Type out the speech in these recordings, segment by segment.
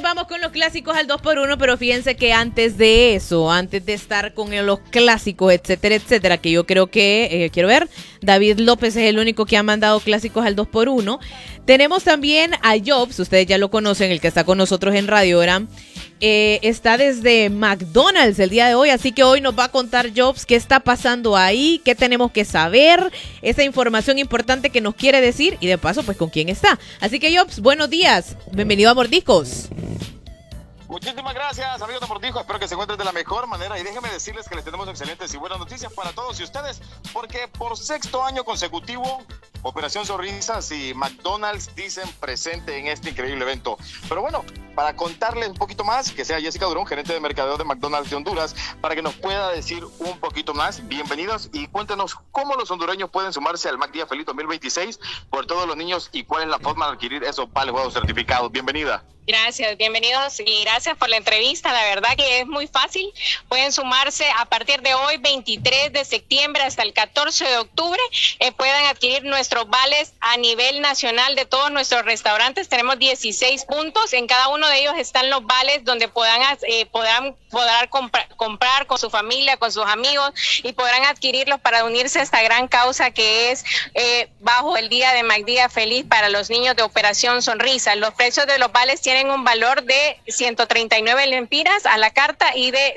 vamos con los clásicos al 2x1, pero fíjense que antes de eso, antes de estar con los clásicos, etcétera, etcétera, que yo creo que, quiero ver, David López es el único que ha mandado clásicos al 2x1. Tenemos también a Jobs, ustedes ya lo conocen, el que está con nosotros en Radiogram. Está desde McDonald's el día de hoy, así que hoy nos va a contar Jobs qué está pasando ahí, qué tenemos que saber, esa información importante que nos quiere decir y de paso pues con quién está. Así que Jobs, buenos días, bienvenido a Mordiscos. Muchísimas gracias, amigos de Mordiscos. Espero que se encuentren de la mejor manera. Y déjenme decirles que les tenemos excelentes y buenas noticias para todos y ustedes, porque por sexto año consecutivo, Operación Sonrisas y McDonald's dicen presente en este increíble evento. Pero bueno, para contarles un poquito más, que sea Jessica Durón, gerente de mercadeo de McDonald's de Honduras, para que nos pueda decir un poquito más. Bienvenidos y cuéntenos cómo los hondureños pueden sumarse al McDía Feliz 2026 por todos los niños y cuál es la forma de adquirir esos vales juegos certificados. Bienvenida. Gracias, bienvenidos y gracias por la entrevista. La verdad que es muy fácil. Pueden sumarse a partir de hoy, 23 de septiembre hasta el 14 de octubre. Pueden adquirir nuestros vales a nivel nacional de todos nuestros restaurantes. Tenemos 16 puntos. En cada uno de ellos están los vales donde podrán comprar con su familia, con sus amigos y podrán adquirirlos para unirse a esta gran causa que es bajo el Día de McDía Feliz para los niños de Operación Sonrisa. Los precios de los vales tienen un valor de 139 lempiras a la carta y de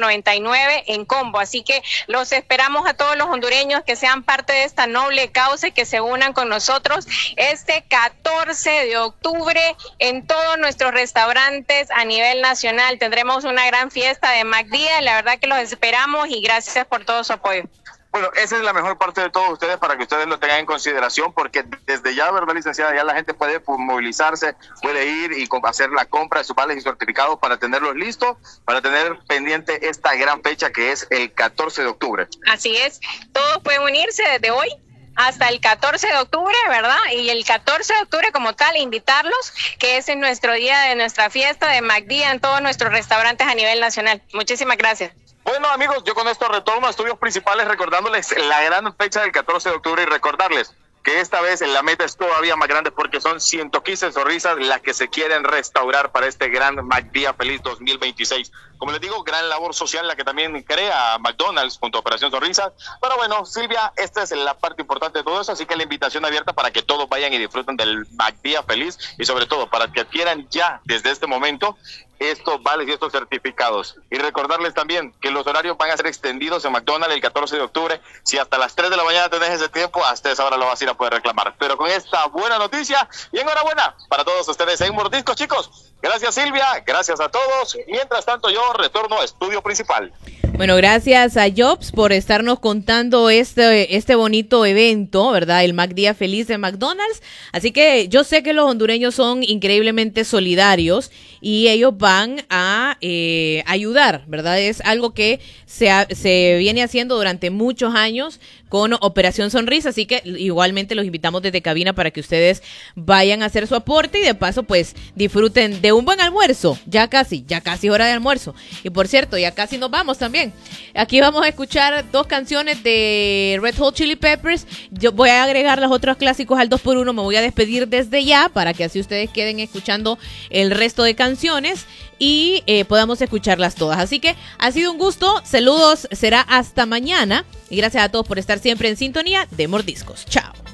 199 en combo. Así que los esperamos a todos los hondureños que sean parte de esta noble causa y que se unan con nosotros este 14 de octubre en todos nuestros restaurantes a nivel nacional. Tendremos una gran fiesta de McDía. La verdad que los esperamos y gracias por todo su apoyo. Bueno, esa es la mejor parte de todos ustedes para que ustedes lo tengan en consideración, porque desde ya, ¿verdad, licenciada? Ya la gente puede movilizarse, puede ir y hacer la compra de sus vales y certificados para tenerlos listos, para tener pendiente esta gran fecha que es el 14 de octubre. Así es, todos pueden unirse desde hoy hasta el 14 de octubre, ¿verdad? Y el 14 de octubre como tal, invitarlos, que es en nuestro día de nuestra fiesta de McDía en todos nuestros restaurantes a nivel nacional. Muchísimas gracias. Bueno, amigos, yo con esto retorno a estudios principales recordándoles la gran fecha del 14 de octubre y recordarles que esta vez la meta es todavía más grande porque son 115 sonrisas las que se quieren restaurar para este gran McDía Feliz 2026. Como les digo, gran labor social la que también crea McDonald's junto a Operación Sonrisas. Pero bueno, Silvia, esta es la parte importante de todo eso, así que la invitación abierta para que todos vayan y disfruten del McDía Feliz y sobre todo para que adquieran ya desde este momento estos vales y estos certificados. Y recordarles también que los horarios van a ser extendidos en McDonald's el 14 de octubre. Si hasta las 3 de la mañana tenés ese tiempo, hasta esa hora lo vas a ir a poder reclamar. Pero con esta buena noticia y enhorabuena para todos ustedes en Mordiscos, chicos. Gracias, Silvia. Gracias a todos. Mientras tanto, yo retorno a estudio principal. Bueno, gracias a Jobs por estarnos contando este bonito evento, ¿verdad? El McDía Feliz de McDonald's. Así que yo sé que los hondureños son increíblemente solidarios y ellos van a ayudar, ¿verdad? Es algo que se viene haciendo durante muchos años con Operación Sonrisa, así que igualmente los invitamos desde cabina para que ustedes vayan a hacer su aporte y de paso pues disfruten de un buen almuerzo, ya casi hora de almuerzo. Y por cierto, ya casi nos vamos también. Aquí vamos a escuchar 2 canciones de Red Hot Chili Peppers. Yo voy a agregar los otros clásicos al 2x1, me voy a despedir desde ya para que así ustedes queden escuchando el resto de canciones y podamos escucharlas todas. Así que ha sido un gusto, saludos, será hasta mañana y gracias a todos por estar siempre en sintonía de Mordiscos. Chao.